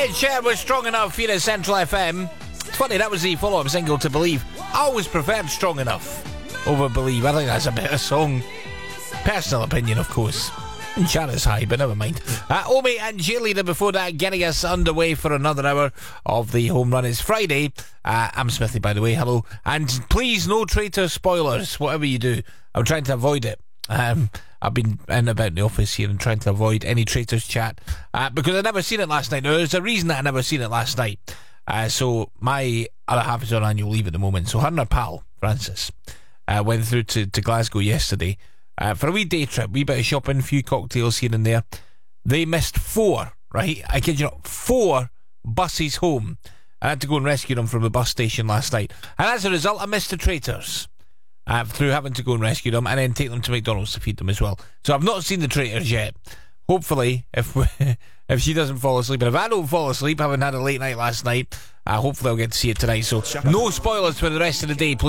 Ed Sheeran was Strong Enough here at Central FM. It's funny, that was the follow-up single to Believe. I always preferred Strong Enough over Believe. I think that's a better song. Personal opinion, of course. And Shannon's high, but never mind. Omi and Cheerleader before that, getting us underway for another hour of the home run. It's Friday. I'm Smithy, by the way. Hello. And please, no traitor spoilers, whatever you do. I'm trying to avoid it. I've been in and about the office here and trying to avoid any traitors chat because I never seen it last night. Now, there's a reason that I never seen it last night. So my other half is on annual leave at the moment. So her and her pal, Francis, went through to Glasgow yesterday for a wee day trip, wee bit of shopping, a few cocktails here and there. They missed 4, right? I kid you not, 4 buses home. I had to go and rescue them from the bus station last night. And as a result, I missed the traitors. Through having to go and rescue them and then take them to McDonald's to feed them as well. So I've not seen the traitors yet. Hopefully, if she doesn't fall asleep, and if I don't fall asleep, having had a late night last night, hopefully I'll get to see it tonight. So no spoilers for the rest of the day, please.